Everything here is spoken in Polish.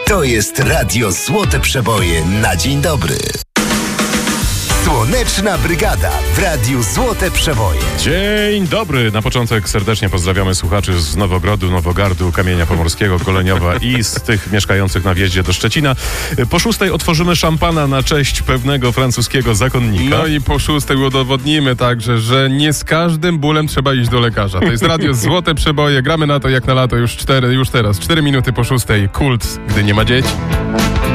To jest Radio Złote Przeboje na dzień dobry. Słoneczna Brygada w Radiu Złote Przeboje. Dzień dobry. Na początek serdecznie pozdrawiamy słuchaczy z Nowogrodu, Nowogardu, Kamienia Pomorskiego, Goleniowa i z tych mieszkających na wjeździe do Szczecina. Po 6:00 otworzymy szampana na cześć pewnego francuskiego zakonnika. No i po 6:00 udowodnimy także, że nie z każdym bólem trzeba iść do lekarza. To jest Radio Złote Przeboje. Gramy na to jak na lato już teraz. 4 minuty po 6:00. Kult, gdy nie ma dzieci.